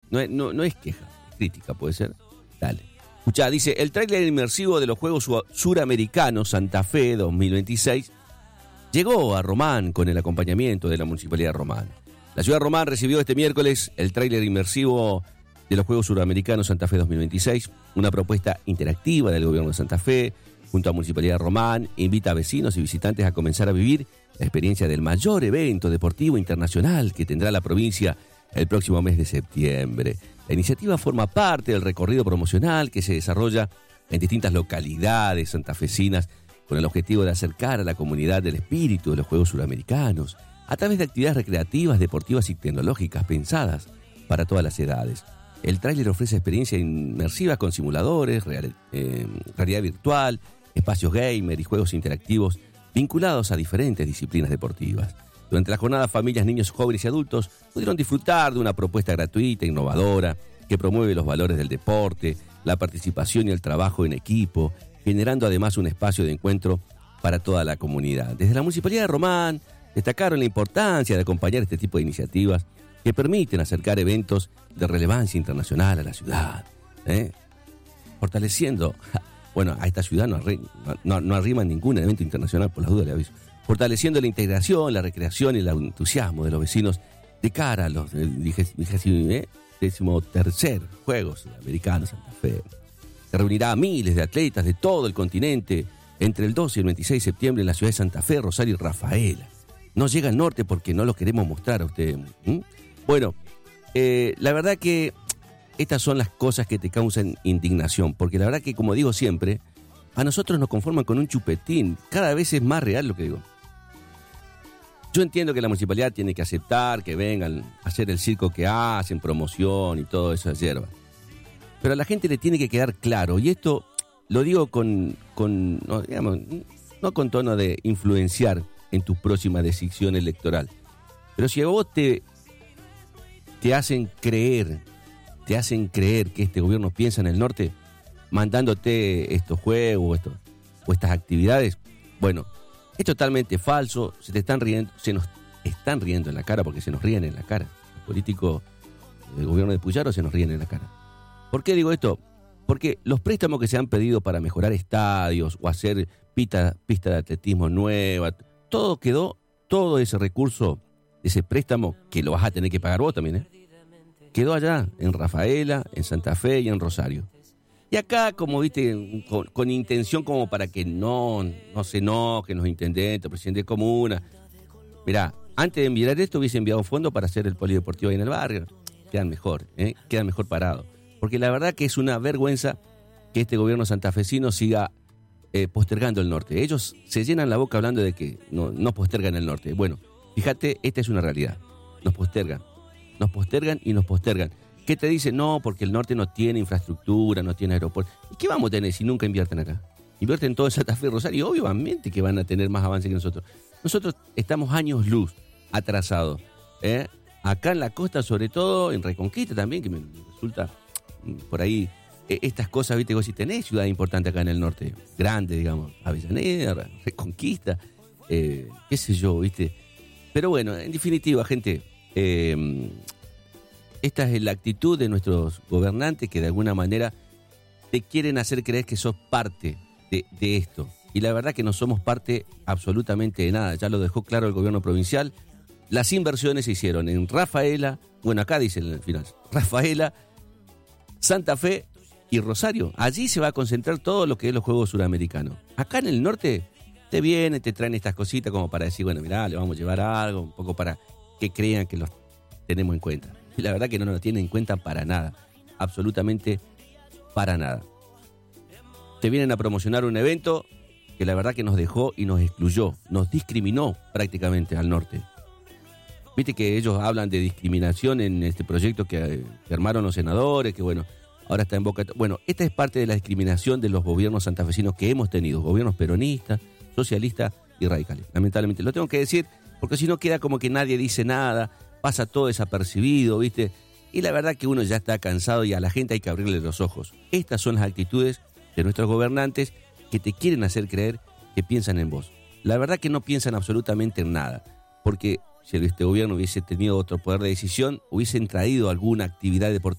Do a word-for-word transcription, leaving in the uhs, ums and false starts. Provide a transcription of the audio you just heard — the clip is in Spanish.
No, no, no es queja, es crítica, puede ser. Dale. Escuchá, dice, el tráiler inmersivo de los Juegos Suramericanos Santa Fe dos mil veintiséis llegó a Román con el acompañamiento de la Municipalidad de Román. La ciudad de Román recibió este miércoles el tráiler inmersivo de los Juegos Suramericanos Santa Fe dos mil veintiséis, una propuesta interactiva del gobierno de Santa Fe, junto a Municipalidad de Román, invita a vecinos y visitantes a comenzar a vivir la experiencia del mayor evento deportivo internacional que tendrá la provincia el próximo mes de septiembre. La iniciativa forma parte del recorrido promocional que se desarrolla en distintas localidades santafesinas con el objetivo de acercar a la comunidad del espíritu de los Juegos Suramericanos a través de actividades recreativas, deportivas y tecnológicas pensadas para todas las edades. El tráiler ofrece experiencias inmersivas con simuladores, real, eh, realidad virtual, espacios gamer y juegos interactivos vinculados a diferentes disciplinas deportivas. Durante la jornada, familias, niños, jóvenes y adultos pudieron disfrutar de una propuesta gratuita, innovadora, que promueve los valores del deporte, la participación y el trabajo en equipo, generando además un espacio de encuentro para toda la comunidad. Desde la Municipalidad de Román destacaron la importancia de acompañar este tipo de iniciativas que permiten acercar eventos de relevancia internacional a la ciudad, ¿eh? fortaleciendo, bueno, a esta ciudad no, arri, no, no arrima ningún evento internacional, por las dudas le aviso, fortaleciendo la integración, la recreación y el entusiasmo de los vecinos de cara a los decimotercer Juegos Americanos Santa Fe. Se reunirá a miles de atletas de todo el continente entre el doce y el veintiséis de septiembre en la ciudad de Santa Fe, Rosario y Rafaela. No llega al norte porque no lo queremos mostrar a ustedes. ¿Mm? Bueno, eh, la verdad que estas son las cosas que te causan indignación, porque la verdad que, como digo siempre, a nosotros nos conforman con un chupetín. Cada vez es más real lo que digo. Yo entiendo que la municipalidad tiene que aceptar que vengan a hacer el circo que hacen, promoción y todo eso de hierba. Pero a la gente le tiene que quedar claro, y esto lo digo con, con no, digamos, no con tono de influenciar en tu próxima decisión electoral. Pero si a vos te, te hacen creer, te hacen creer que este gobierno piensa en el norte, mandándote estos juegos estos, o estas actividades, bueno, es totalmente falso, se te están riendo, se nos están riendo en la cara porque se nos ríen en la cara. Los políticos del gobierno de Puyaro se nos ríen en la cara. ¿Por qué digo esto? Porque los préstamos que se han pedido para mejorar estadios o hacer pista, pista de atletismo nueva, todo quedó, todo ese recurso, ese préstamo, que lo vas a tener que pagar vos también, ¿eh? Quedó allá, en Rafaela, en Santa Fe y en Rosario. Y acá, como viste, con, con intención como para que no, no se enojen los intendentes, presidente de comuna. Mirá, antes de enviar esto hubiese enviado un fondo para hacer el polideportivo ahí en el barrio. Quedan mejor, ¿eh? Quedan mejor parados. Porque la verdad que es una vergüenza que este gobierno santafesino siga eh, postergando el norte. Ellos se llenan la boca hablando de que no, no postergan el norte. Bueno, fíjate, esta es una realidad. Nos postergan, nos postergan y nos postergan. ¿Qué te dicen? No, porque el norte no tiene infraestructura, no tiene aeropuerto. ¿Y qué vamos a tener si nunca invierten acá? Invierten todo en Santa Fe y Rosario, y obviamente que van a tener más avance que nosotros. Nosotros estamos años luz atrasados. ¿eh? Acá en la costa, sobre todo, en Reconquista también, que me resulta por ahí, eh, estas cosas, viste, vos si tenés ciudad importante acá en el norte, grande, digamos, Avellaneda, Reconquista, eh, qué sé yo, viste. Pero bueno, en definitiva, gente, eh, esta es la actitud de nuestros gobernantes que de alguna manera te quieren hacer creer que sos parte de, de esto. Y la verdad que no somos parte absolutamente de nada. Ya lo dejó claro el gobierno provincial. Las inversiones se hicieron en Rafaela, bueno, acá dice en el final, Rafaela, Santa Fe y Rosario. Allí se va a concentrar todo lo que es los Juegos Suramericanos. Acá en el norte te vienen, te traen estas cositas como para decir, bueno, mirá, le vamos a llevar algo, un poco para que crean que los tenemos en cuenta. Y la verdad que no nos tienen en cuenta para nada, absolutamente para nada. Te vienen a promocionar un evento que la verdad que nos dejó y nos excluyó, nos discriminó prácticamente al norte. Viste que ellos hablan de discriminación en este proyecto que, que armaron los senadores, que bueno, ahora está en boca. Bueno, esta es parte de la discriminación de los gobiernos santafesinos que hemos tenido, gobiernos peronistas, socialistas y radicales. Lamentablemente, lo tengo que decir, porque si no queda como que nadie dice nada, pasa todo desapercibido, ¿viste? Y la verdad que uno ya está cansado y a la gente hay que abrirle los ojos. Estas son las actitudes de nuestros gobernantes que te quieren hacer creer que piensan en vos. La verdad que no piensan absolutamente en nada, porque si este gobierno hubiese tenido otro poder de decisión, hubiesen traído alguna actividad deportiva